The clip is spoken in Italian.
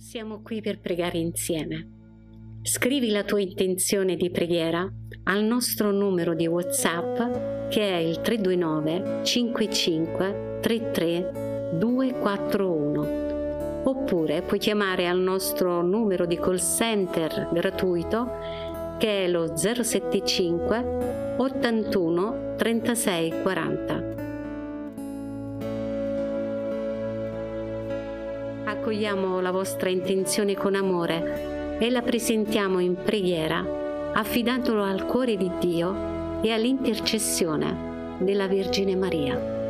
Siamo qui per pregare insieme. Scrivi la tua intenzione di preghiera al nostro numero di WhatsApp che è il 329 55 33 241, oppure puoi chiamare al nostro numero di call center gratuito che è lo 075 81 36 40. Accogliamo la vostra intenzione con amore e la presentiamo in preghiera, affidandolo al cuore di Dio e all'intercessione della Vergine Maria.